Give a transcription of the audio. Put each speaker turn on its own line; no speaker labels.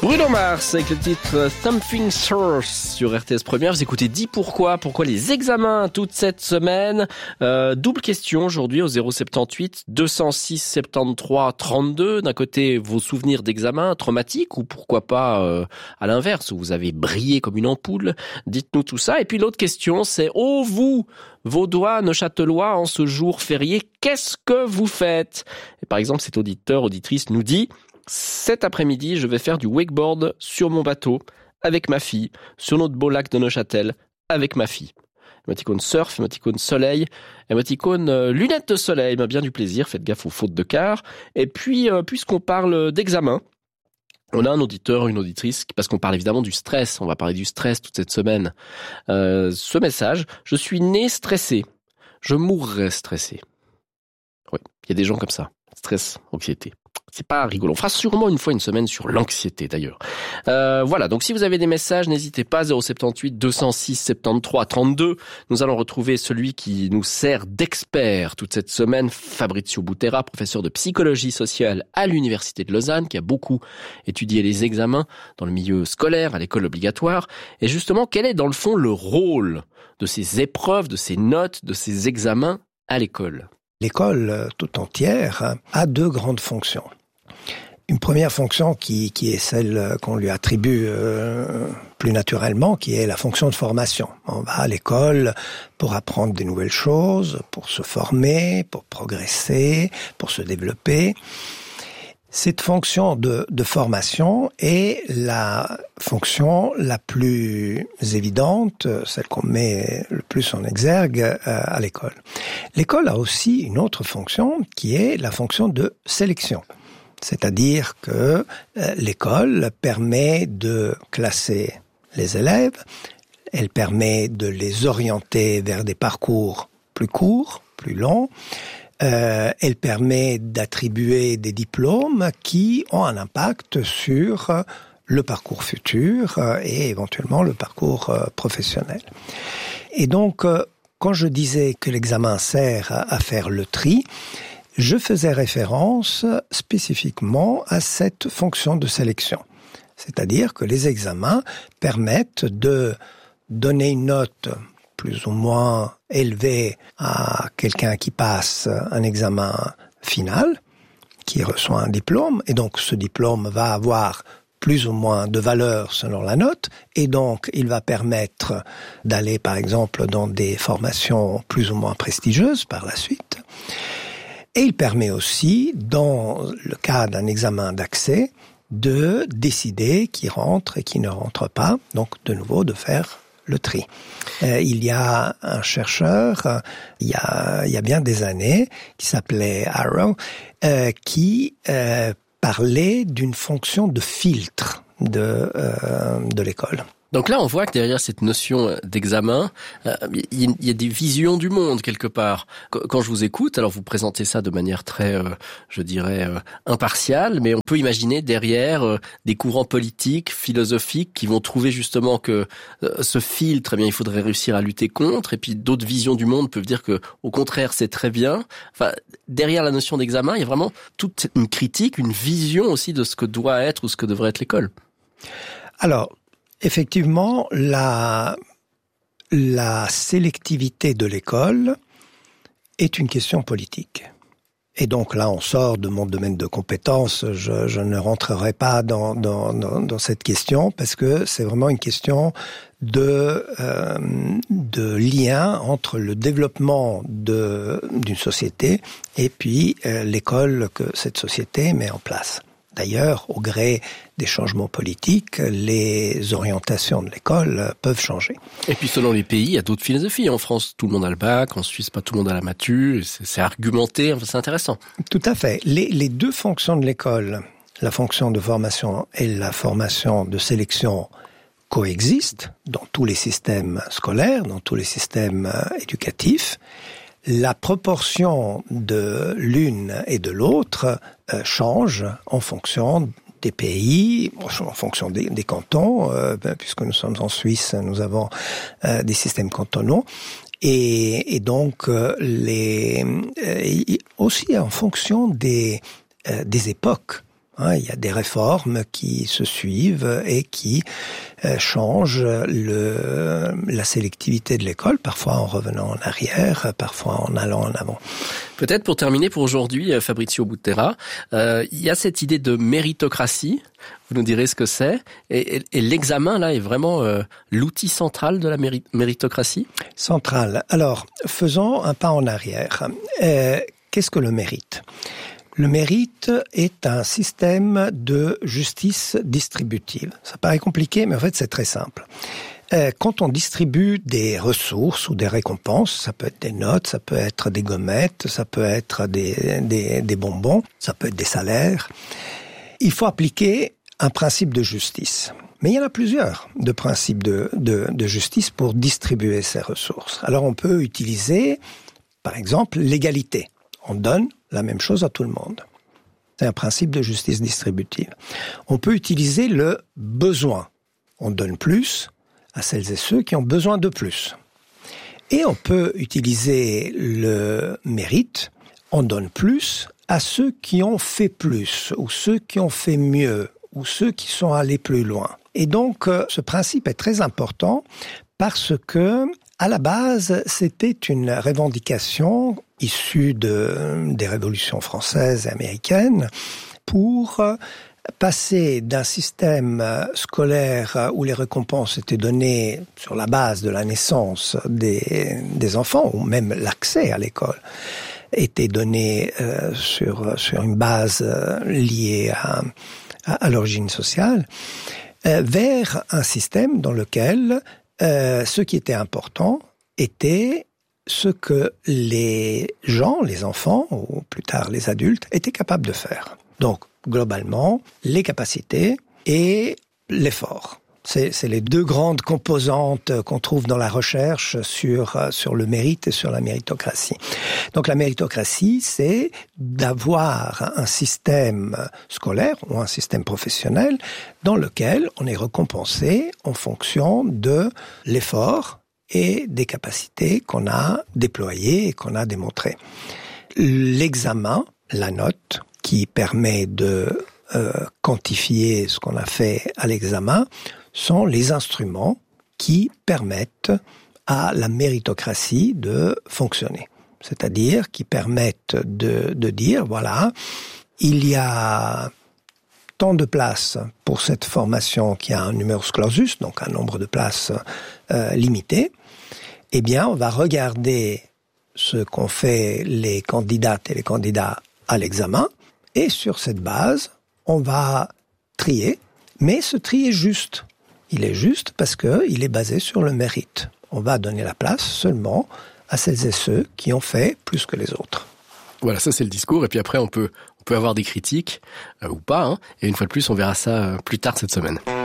Bruno Mars avec le titre Something Source sur RTS Première. Vous écoutez Dis pourquoi les examens toute cette semaine. Double question aujourd'hui au 078 206 73 32. D'un côté, vos souvenirs d'examen traumatiques ou pourquoi pas à l'inverse, où vous avez brillé comme une ampoule. Dites-nous tout ça. Et puis l'autre question, c'est vous, Vaudois, Neuchâtelois, en ce jour férié, qu'est-ce que vous faites? Et par exemple, cet auditrice nous dit: cet après-midi, je vais faire du wakeboard sur mon bateau avec ma fille, sur notre beau lac de Neuchâtel avec ma fille. Émoticône surf, émoticône soleil, émoticône lunettes de soleil, bien du plaisir, faites gaffe aux fautes de quart. Et puis, puisqu'on parle d'examen, on a un auditeur, une auditrice, parce qu'on parle évidemment du stress, on va parler du stress toute cette semaine. Ce message: je suis né stressé, je mourrais stressé. Oui, il y a des gens comme ça, stress, anxiété. C'est pas rigolo. On fera sûrement une fois une semaine sur l'anxiété d'ailleurs. Voilà, donc si vous avez des messages, n'hésitez pas, 078 206 73 32. Nous allons retrouver celui qui nous sert d'expert toute cette semaine, Fabrizio Butera, professeur de psychologie sociale à l'Université de Lausanne, qui a beaucoup étudié les examens dans le milieu scolaire, à l'école obligatoire. Et justement, quel est dans le fond le rôle de ces épreuves, de ces notes, de ces examens à l'école ?
L'école tout entière a deux grandes fonctions. Une première fonction qui est celle qu'on lui attribue plus naturellement, qui est la fonction de formation. On va à l'école pour apprendre des nouvelles choses, pour se former, pour progresser, pour se développer. Cette fonction de formation est la fonction la plus évidente, celle qu'on met le plus en exergue à l'école. L'école a aussi une autre fonction qui est la fonction de sélection. C'est-à-dire que l'école permet de classer les élèves, elle permet de les orienter vers des parcours plus courts, plus longs. Elle permet d'attribuer des diplômes qui ont un impact sur le parcours futur et éventuellement le parcours professionnel. Et donc, quand je disais que l'examen sert à faire le tri, je faisais référence spécifiquement à cette fonction de sélection. C'est-à-dire que les examens permettent de donner une note plus ou moins élevé à quelqu'un qui passe un examen final, qui reçoit un diplôme, et donc ce diplôme va avoir plus ou moins de valeur selon la note, et donc il va permettre d'aller par exemple dans des formations plus ou moins prestigieuses par la suite. Et il permet aussi, dans le cas d'un examen d'accès, de décider qui rentre et qui ne rentre pas, donc de nouveau de faire le tri. Il y a un chercheur, il y a bien des années, qui s'appelait Arrow, qui parlait d'une fonction de filtre de l'école.
Donc là, on voit que derrière cette notion d'examen, il y a des visions du monde quelque part. Quand je vous écoute, alors vous présentez ça de manière très, je dirais, impartiale, mais on peut imaginer derrière des courants politiques, philosophiques, qui vont trouver justement que ce filtre, eh bien, il faudrait réussir à lutter contre. Et puis d'autres visions du monde peuvent dire que, au contraire, c'est très bien. Enfin, derrière la notion d'examen, il y a vraiment toute une critique, une vision aussi de ce que doit être ou ce que devrait être l'école.
Alors, effectivement, la sélectivité de l'école est une question politique. Et donc là, on sort de mon domaine de compétences. Je ne rentrerai pas dans cette question parce que c'est vraiment une question de lien entre le développement d'une société et puis l'école que cette société met en place. D'ailleurs, au gré des changements politiques, les orientations de l'école peuvent changer.
Et puis selon les pays, il y a d'autres philosophies. En France, tout le monde a le bac. En Suisse, pas tout le monde a la matu. C'est argumenté, c'est intéressant.
Tout à fait. Les deux fonctions de l'école, la fonction de formation et la formation de sélection, coexistent dans tous les systèmes scolaires, dans tous les systèmes éducatifs. La proportion de l'une et de l'autre change en fonction des pays, en fonction des cantons, puisque nous sommes en Suisse, nous avons des systèmes cantonaux, et donc aussi en fonction des époques. Il y a des réformes qui se suivent et qui changent la sélectivité de l'école, parfois en revenant en arrière, parfois en allant en avant.
Peut-être pour terminer pour aujourd'hui, Fabrizio Butera, il y a cette idée de méritocratie, vous nous direz ce que c'est, et l'examen là est vraiment l'outil central de la méritocratie ?
Central. Alors, faisons un pas en arrière. Qu'est-ce que le mérite ? Le mérite est un système de justice distributive. Ça paraît compliqué, mais en fait c'est très simple. Quand on distribue des ressources ou des récompenses, ça peut être des notes, ça peut être des gommettes, ça peut être des bonbons, ça peut être des salaires, il faut appliquer un principe de justice. Mais il y en a plusieurs de principes de justice pour distribuer ces ressources. Alors on peut utiliser, par exemple, l'égalité. On donne la même chose à tout le monde. C'est un principe de justice distributive. On peut utiliser le besoin. On donne plus à celles et ceux qui ont besoin de plus. Et on peut utiliser le mérite. On donne plus à ceux qui ont fait plus, ou ceux qui ont fait mieux, ou ceux qui sont allés plus loin. Et donc, ce principe est très important parce que, à la base, c'était une revendication issue des révolutions françaises et américaines pour passer d'un système scolaire où les récompenses étaient données sur la base de la naissance des enfants, ou même l'accès à l'école était donné sur une base liée à l'origine sociale, vers un système dans lequel ce qui était important était ce que les gens, les enfants, ou plus tard les adultes, étaient capables de faire. Donc, globalement, les capacités et l'effort. C'est les deux grandes composantes qu'on trouve dans la recherche sur le mérite et sur la méritocratie. Donc la méritocratie, c'est d'avoir un système scolaire ou un système professionnel dans lequel on est récompensé en fonction de l'effort et des capacités qu'on a déployées et qu'on a démontrées. L'examen, la note, qui permet de quantifier ce qu'on a fait à l'examen, sont les instruments qui permettent à la méritocratie de fonctionner. C'est-à-dire qui permettent de dire, voilà, il y a tant de places pour cette formation qui a un numerus clausus, donc un nombre de places limité. Eh bien, on va regarder ce qu'ont fait les candidates et les candidats à l'examen, et sur cette base, on va trier, mais ce tri est juste. Il est juste parce qu'il est basé sur le mérite. On va donner la place seulement à celles et ceux qui ont fait plus que les autres.
Voilà, ça c'est le discours. Et puis après, on peut avoir des critiques, ou pas. Et une fois de plus, on verra ça plus tard cette semaine.